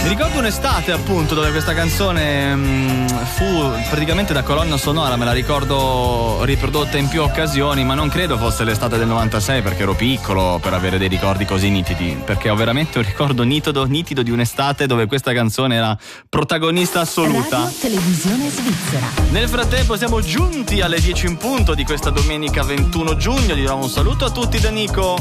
ricordo un'estate appunto dove questa canzone fu praticamente da colonna sonora, me la ricordo riprodotta in più occasioni, ma non credo fosse l'estate del 96 perché ero piccolo per avere dei ricordi così nitidi, perché ho veramente un ricordo nitido di un'estate dove questa canzone era protagonista assoluta. Radio Televisione Svizzera. Nel frattempo siamo giunti alle 10 in punto di questa domenica 21 giugno, di nuovo un saluto a tutti da Nico.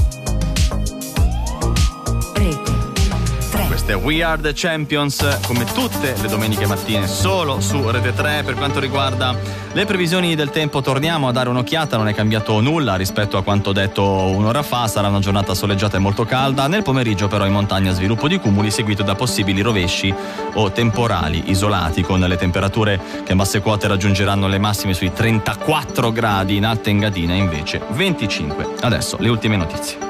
Questa è We Are The Champions, come tutte le domeniche mattine, solo su Rete 3. Per quanto riguarda le previsioni del tempo torniamo a dare un'occhiata, non è cambiato nulla rispetto a quanto detto un'ora fa, sarà una giornata soleggiata e molto calda, nel pomeriggio però in montagna sviluppo di cumuli seguito da possibili rovesci o temporali isolati, con le temperature che a basse quote raggiungeranno le massime sui 34 gradi, in Alta Engadina invece 25. Adesso le ultime notizie.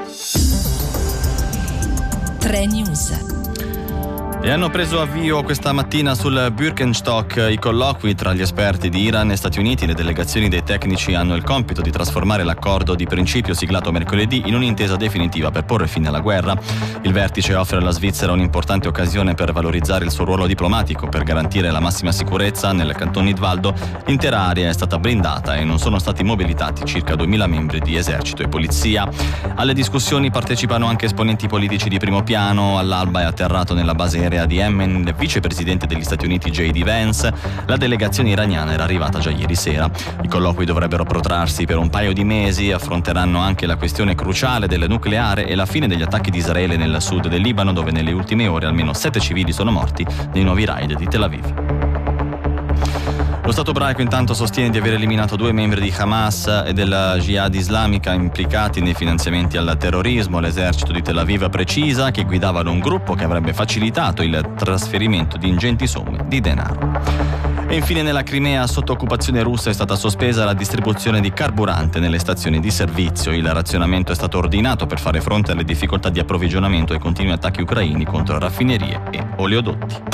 3 News. E hanno preso avvio questa mattina sul Birkenstock i colloqui tra gli esperti di Iran e Stati Uniti. Le delegazioni dei tecnici hanno il compito di trasformare l'accordo di principio siglato mercoledì in un'intesa definitiva per porre fine alla guerra. Il vertice offre alla Svizzera un'importante occasione per valorizzare il suo ruolo diplomatico. Per garantire la massima sicurezza nel canton Nidwaldo, l'intera area è stata blindata e non sono stati mobilitati circa 2000 membri di esercito e polizia. Alle discussioni partecipano anche esponenti politici di primo piano. All'alba è atterrato nella base di Yemen il vicepresidente degli Stati Uniti J.D. Vance. La delegazione iraniana era arrivata già ieri sera. I colloqui dovrebbero protrarsi per un paio di mesi, affronteranno anche la questione cruciale del nucleare e la fine degli attacchi di Israele nel sud del Libano, dove nelle ultime ore almeno 7 civili sono morti nei nuovi raid di Tel Aviv. Lo Stato ebraico intanto sostiene di aver eliminato 2 membri di Hamas e della Jihad islamica implicati nei finanziamenti al terrorismo. L'esercito di Tel Aviv precisa che guidavano un gruppo che avrebbe facilitato il trasferimento di ingenti somme di denaro. E infine nella Crimea, sotto occupazione russa, è stata sospesa la distribuzione di carburante nelle stazioni di servizio. Il razionamento è stato ordinato per fare fronte alle difficoltà di approvvigionamento e ai continui attacchi ucraini contro raffinerie e oleodotti.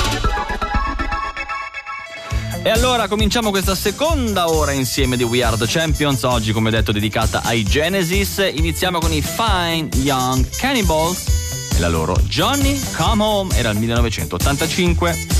E allora cominciamo questa seconda ora insieme di We Are The Champions, oggi come detto dedicata ai Genesis. Iniziamo con i Fine Young Cannibals e la loro Johnny Come Home, era il 1985.